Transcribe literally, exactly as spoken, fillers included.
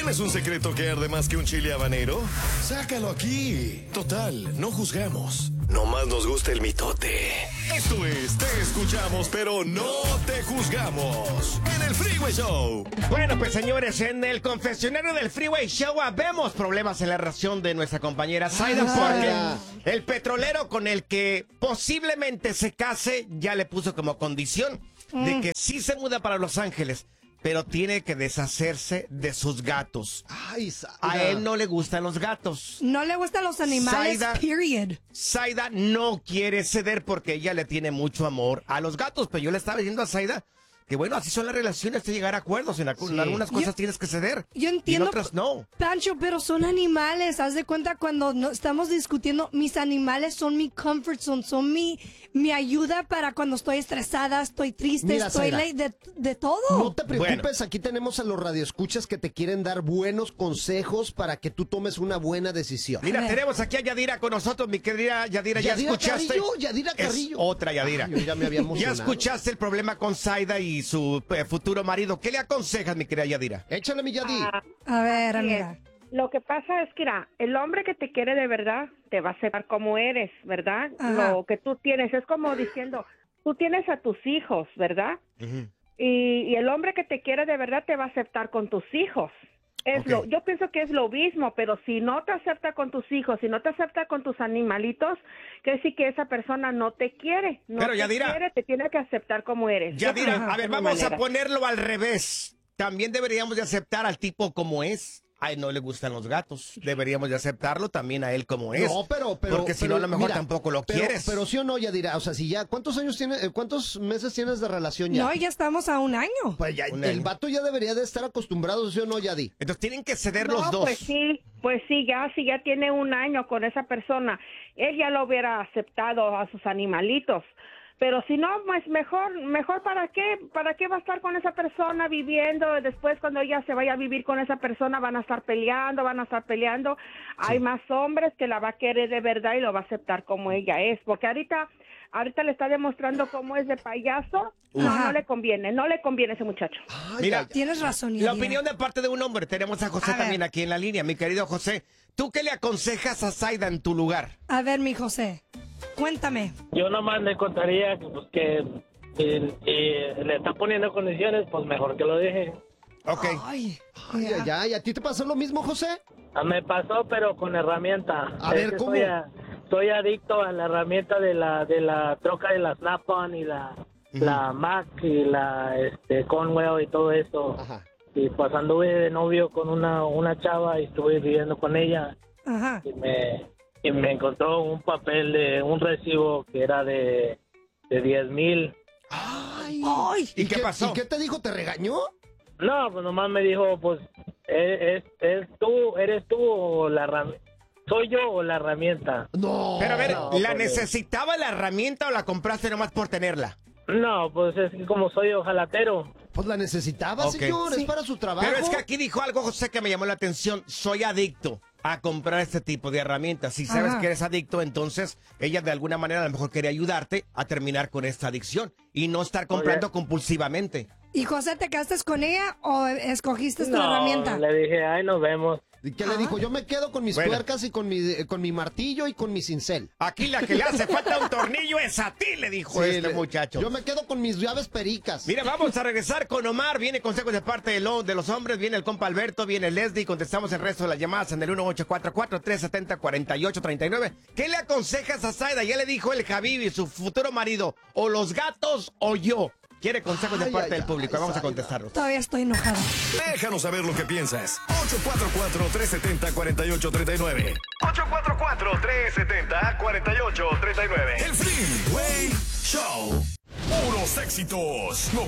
¿Tienes un secreto que arde más que un chile habanero? Sácalo aquí. Total, no juzgamos. Nomás nos gusta el mitote. Esto es Te Escuchamos, pero no te juzgamos. En el Freeway Show. Bueno, pues señores, en el confesionario del Freeway Show vemos problemas en la relación de nuestra compañera Zaida, porque el petrolero con el que posiblemente se case ya le puso como condición mm. de que sí se muda para Los Ángeles, pero tiene que deshacerse de sus gatos. Ay, Zaida. A él no le gustan los gatos. No le gustan los animales, Zaida, period. Zaida no quiere ceder porque ella le tiene mucho amor a los gatos. Pero yo le estaba diciendo a Zaida que bueno, así son las relaciones, de llegar a acuerdos. En, sí. en algunas cosas yo, tienes que ceder. Yo entiendo, y en otras no. Pancho, pero son animales. Haz de cuenta cuando no, estamos discutiendo, mis animales son mi comfort zone, son mi, mi ayuda para cuando estoy estresada, estoy triste, Mira, estoy Zaida, late, de, de todo. No te preocupes, bueno. Aquí tenemos a los radioescuchas que te quieren dar buenos consejos para que tú tomes una buena decisión. Mira, tenemos aquí a Yadira con nosotros, mi querida Yadira. ¿Ya Yadira escuchaste? Carrillo, Yadira Carrillo. Es otra Yadira. Ay, yo ya me había emocionado. ¿Ya escuchaste el problema con Zaida y su eh, futuro marido? ¿Qué le aconsejas, mi querida Yadira? Échale, mi Yadi. Ah, a ver, amiga. Lo que pasa es que, mira, el hombre que te quiere de verdad te va a aceptar como eres, ¿verdad? Ajá. Lo que tú tienes es como diciendo, tú tienes a tus hijos, ¿verdad? Uh-huh. y, y el hombre que te quiere de verdad te va a aceptar con tus hijos. Es Okay. lo, yo pienso que es lo mismo, pero si no te acepta con tus hijos, si no te acepta con tus animalitos, quiere decir que esa persona no te quiere. No Pero, te Yadira, quiere, te tiene que aceptar como eres. Yadira, Ajá, a ver, de vamos manera. a ponerlo al revés. También deberíamos de aceptar al tipo como es. A él no le gustan los gatos. Deberíamos de aceptarlo también a él como es. No, pero, pero. Porque si pero, no, a lo mejor mira, tampoco lo pero, quieres. Pero sí o no, Yadira. O sea, si ya. ¿Cuántos años tienes, cuántos meses tienes de relación ya? No, ya estamos a un año. Pues ya, Un el año. vato ya debería de estar acostumbrado, ¿sí o no, Yadi? Entonces tienen que ceder No, los dos. pues sí, pues sí, ya si ya tiene un año con esa persona, él ya lo hubiera aceptado a sus animalitos. Pero si no, pues mejor, mejor para qué, para qué va a estar con esa persona viviendo. Después cuando ella se vaya a vivir con esa persona van a estar peleando, van a estar peleando. Sí. Hay más hombres que la va a querer de verdad y lo va a aceptar como ella es, porque ahorita, ahorita le está demostrando cómo es de payaso. No, Ajá. no le conviene, no le conviene a ese muchacho. Ay, Mira, ay, ay. Tienes razón, La Yadira. opinión de parte de un hombre. Tenemos a José A también ver. aquí en la línea. Mi querido José, ¿tú qué le aconsejas a Zaida en tu lugar? A ver, mi José, cuéntame. Yo nomás le contaría que, pues, que si, si le está poniendo condiciones, pues mejor que lo deje. Ok. Ay, Ay, ya. ay, ay. ¿A ti te pasó lo mismo, José? Ah, me pasó, pero con herramienta. A ver, que ¿cómo? Soy, a- soy adicto a la herramienta de la de la troca de la Snap-on y la, Ujú. la Mac y la este, Conwell y todo eso. Ajá. Y pues anduve de novio con una, una chava y estuve viviendo con ella. Ajá. Y me, y me encontró un papel de un recibo que era de, de diez mil. Ay. Ay. ¿Y qué pasó? ¿Y qué te dijo? ¿Te regañó? No, pues nomás me dijo, pues, ¿es, es, es tú, eres tú o la herramienta? ¿Soy yo o la herramienta? No. Pero a ver, no, ¿la pues, necesitaba la herramienta o la compraste nomás por tenerla? No, pues es que como soy ojalatero. Pues la necesitaba, Ok. señor. Sí. Es para su trabajo. Pero es que aquí dijo algo, José, que me llamó la atención. Soy adicto a comprar este tipo de herramientas. Si sabes Ajá. que eres adicto, entonces ella de alguna manera a lo mejor quería ayudarte a terminar con esta adicción y no estar comprando compulsivamente. ¿Y José, te quedaste con ella o escogiste esta No, herramienta? le dije, ay, nos vemos. ¿Y qué Ah. le dijo? Yo me quedo con mis Bueno. tuercas y con mi, con mi martillo y con mi cincel. Aquí la que le hace falta un tornillo es a ti, le dijo Sí, este le- muchacho. Yo me quedo con mis llaves pericas. Mira, vamos a regresar con Omar. Viene consejos de parte de, lo- de los hombres. Viene el compa Alberto, viene Leslie. Contestamos el resto de las llamadas en el uno ocho cuatro cuatro, tres siete cero, cuatro ocho tres nueve. ¿Qué le aconsejas a Zaida? Ya le dijo el Javibi, su futuro marido. O los gatos o yo. Quiere consejos de Ay, parte ay, del público. ay, Vamos a Zaida. contestarlos. Todavía estoy enojada. Déjanos saber lo que piensas. ocho cuatro cuatro, tres siete cero, cuatro ocho tres nueve. ocho cuatro cuatro, tres siete cero, cuatro ocho tres nueve. El Freeway Show. Puros éxitos.